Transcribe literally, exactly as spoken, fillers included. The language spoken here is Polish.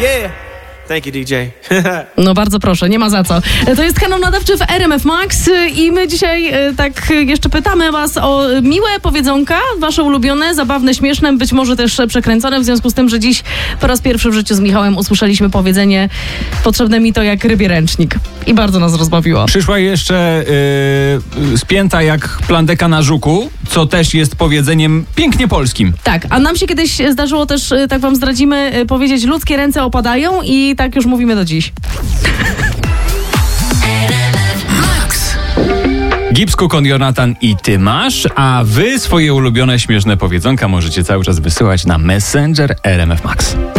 Yeah. Thank you, D J. No bardzo proszę, nie ma za co. To jest kanał nadawczy w R M F Max i my dzisiaj e, tak jeszcze pytamy was o miłe powiedzonka, wasze ulubione, zabawne, śmieszne, być może też przekręcone, w związku z tym, że dziś po raz pierwszy w życiu z Michałem usłyszeliśmy powiedzenie potrzebne mi to jak rybie ręcznik. I bardzo nas rozbawiło. Przyszła jeszcze yy, spięta jak plandeka na żuku, co też jest powiedzeniem pięknie polskim. Tak, a nam się kiedyś zdarzyło też, tak wam zdradzimy, powiedzieć ludzkie ręce opadają i tak już mówimy do dziś. Gipskukon, Jonatan i ty masz, a wy swoje ulubione śmieszne powiedzonka możecie cały czas wysyłać na Messenger R M F Max.